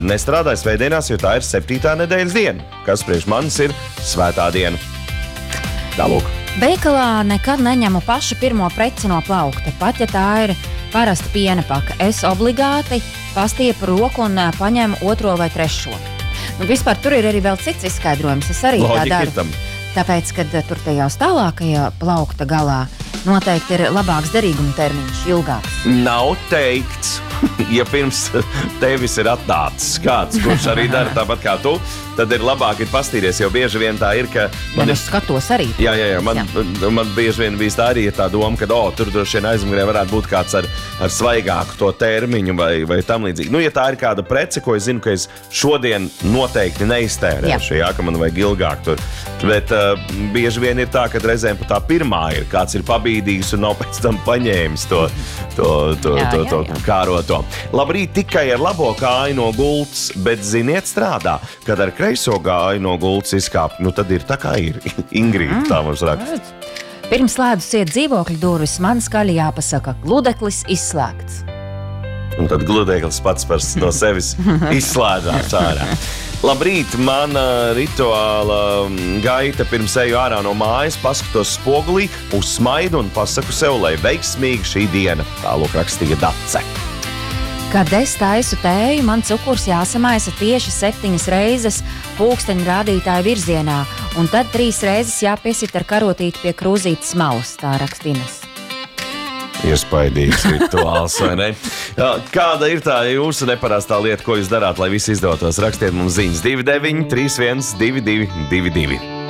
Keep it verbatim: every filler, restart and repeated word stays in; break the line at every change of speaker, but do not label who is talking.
nestrādāju svētdienās, jo tā ir septītā nedēļas diena, kas priekš manis ir svētā diena. Tālūk.
Veikalā nekad neņemu pašu pirmo preci no plaukta, pat ja tā ir parasta piena paka. Es obligāti pastiepu roku un paņemu otro vai trešo. Nu, vispār tur ir arī vēl cits izskaidrojums. Es arī
Loģika
tā daru. Tāpēc, kad tur tajā tālākajā plaukta galā noteikti ir labāks derīguma termiņš, ilgāks.
Nav teikts, ja pirms tevis ir atnācis kāds, kurš arī dara tāpat kā tu, tad ir labāk ir pastīties, jo bieži vien tā ir, ka...
Man ja, es skatos arī.
Jā, jā, jā, man, jā. man bieži vien bijis tā arī ir tā doma, ka oh, tur droši vien aizmugurē varētu būt kāds ar, ar svaigāku to termiņu vai, vai tam līdzīgi. Nu, ja tā ir kāda prece, ko es zinu, ka es šodien noteikti neiztērēšu, jā, ka man vajag ilgāk tur. Bet uh, bieži vien ir tā, ka reizēm pat tā pirmā ir, kāds ir pabīdīgs un nav pēc tam paņēmis to, to, to,
jā,
to,
jā,
to
jā.
kāroto. Labrīt, tikai ar labo kāju no gultas, bet ziniet strādā, kad ar kreiso gāju no gultas izkāp, nu tad ir tā kā ir. Ingrīda mm, tā mums raksta.
Pirms slēdus iet dzīvokļu durvis, man skaļi jāpasaka, gludeklis izslēgts.
Un tad gludeklis pats par no sevis izslēdzās ārā. Labrīt, mana rituāla gaita pirms eju ārā no mājas, paskatos spogulī, uzsmaidu un pasaku sev, lai veiksmīgi šī diena. Tālūk rakstīja Dace.
Kad es taisu tēju, man cukurs jāsamaisa tieši septiņas reizes pulksteņa rādītāja virzienā, un tad trīs reizes jāpiesit ar karotīti pie krūzītes malas, tā rakstīnas.
Iespaidīgs rituāls, vai ne? Kāda ir tā jūsu neparastā lieta, ko jūs darāt, lai viss izdotos? Rakstiet mums ziņas divi deviņi trīs viens divi divi divi divi.